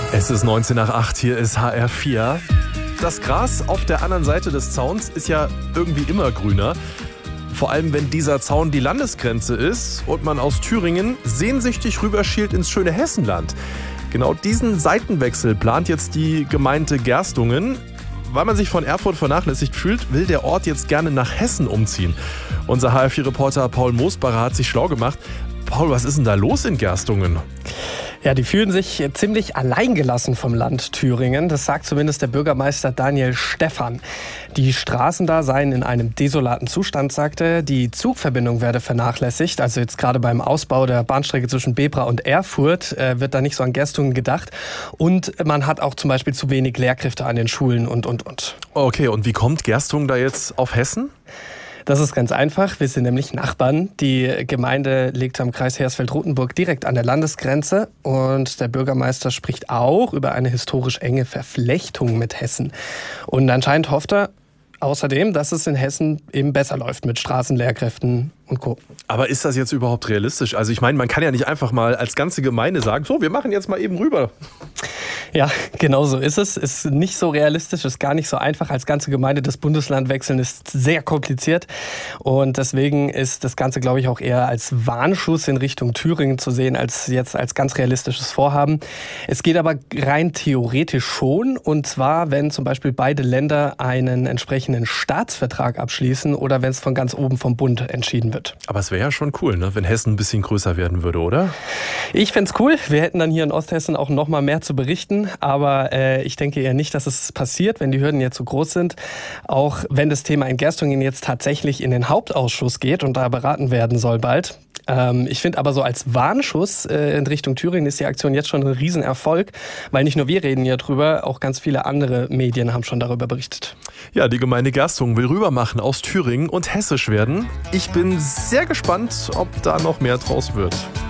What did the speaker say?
Es ist 19 nach 8, hier ist HR4. Das Gras auf der anderen Seite des Zauns ist ja irgendwie immer grüner. Vor allem, wenn dieser Zaun die Landesgrenze ist und man aus Thüringen sehnsüchtig rüberschielt ins schöne Hessenland. Genau diesen Seitenwechsel plant jetzt die Gemeinde Gerstungen. Weil man sich von Erfurt vernachlässigt fühlt, will der Ort jetzt gerne nach Hessen umziehen. Unser HR4-Reporter Paul Moosbacher hat sich schlau gemacht. Paul, was ist denn da los in Gerstungen? Ja, die fühlen sich ziemlich alleingelassen vom Land Thüringen. Das sagt zumindest der Bürgermeister Daniel Stephan. Die Straßen da seien in einem desolaten Zustand, sagte er. Die Zugverbindung werde vernachlässigt. Also jetzt gerade beim Ausbau der Bahnstrecke zwischen Bebra und Erfurt wird da nicht so an Gerstungen gedacht. Und man hat auch zum Beispiel zu wenig Lehrkräfte an den Schulen und. Okay, und wie kommt Gerstungen da jetzt auf Hessen? Das ist ganz einfach. Wir sind nämlich Nachbarn. Die Gemeinde liegt am Kreis Hersfeld-Rotenburg direkt an der Landesgrenze. Und der Bürgermeister spricht auch über eine historisch enge Verflechtung mit Hessen. Und anscheinend hofft er außerdem, dass es in Hessen eben besser läuft mit Straßenlehrkräften und Co. Aber ist das jetzt überhaupt realistisch? Also ich meine, man kann ja nicht einfach mal als ganze Gemeinde sagen, so, wir machen jetzt mal eben rüber. Ja, genau so ist es. Ist nicht so realistisch, ist gar nicht so einfach. Als ganze Gemeinde das Bundesland wechseln ist sehr kompliziert. Und deswegen ist das Ganze, glaube ich, auch eher als Warnschuss in Richtung Thüringen zu sehen, als jetzt als ganz realistisches Vorhaben. Es geht aber rein theoretisch schon. Und zwar, wenn zum Beispiel beide Länder einen entsprechenden Staatsvertrag abschließen oder wenn es von ganz oben vom Bund entschieden wird. Aber es wäre ja schon cool, ne, wenn Hessen ein bisschen größer werden würde, oder? Ich fände es cool. Wir hätten dann hier in Osthessen auch noch mal mehr zu berichten. Aber ich denke eher nicht, dass es passiert, wenn die Hürden jetzt so groß sind. Auch wenn das Thema in Gerstungen jetzt tatsächlich in den Hauptausschuss geht und da beraten werden soll bald. Ich finde aber so als Warnschuss in Richtung Thüringen ist die Aktion jetzt schon ein Riesenerfolg, weil nicht nur wir reden hier drüber, auch ganz viele andere Medien haben schon darüber berichtet. Ja, die Gemeinde Gerstungen will rübermachen aus Thüringen und hessisch werden. Ich bin sehr gespannt, ob da noch mehr draus wird.